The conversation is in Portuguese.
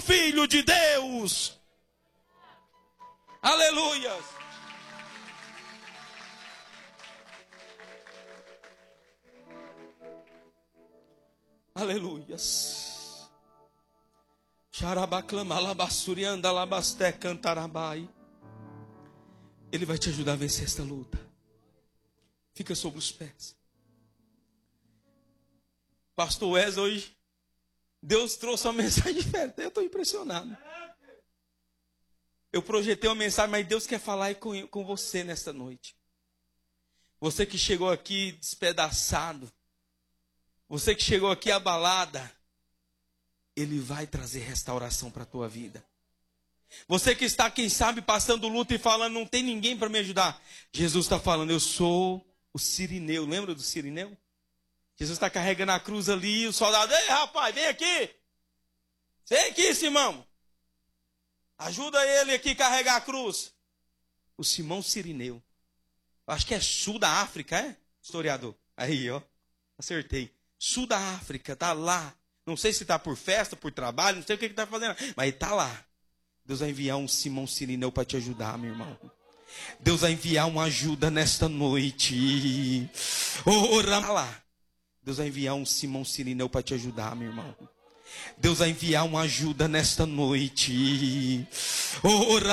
Filho de Deus. Aleluia. Aleluias. Ele vai te ajudar a vencer esta luta. Fica sobre os pés. Pastor Wes, hoje Deus trouxe uma mensagem diferente. Eu estou impressionado. Eu projetei uma mensagem, mas Deus quer falar com você nesta noite. Você que chegou aqui despedaçado. Você que chegou aqui abalada. Ele vai trazer restauração para a tua vida. Você que está, quem sabe, passando luta e falando, não tem ninguém para me ajudar. Jesus está falando, eu sou o Cirineu. Lembra do Cirineu? Jesus está carregando a cruz ali, o soldado, ei rapaz, vem aqui. Vem aqui, Simão. Ajuda ele aqui a carregar a cruz. O Simão Cirineu. Acho que é sul da África, é? Historiador. Aí, ó. Acertei. Sul da África, tá lá. Não sei se está por festa, por trabalho, não sei o que está fazendo. Mas ele está lá. Deus vai enviar um Simão Cirineu para te ajudar, meu irmão. Deus vai enviar uma ajuda nesta noite. Ora lá. Deus vai enviar um Simão Cirineu para te ajudar, meu irmão. Deus vai enviar uma ajuda nesta noite. Ora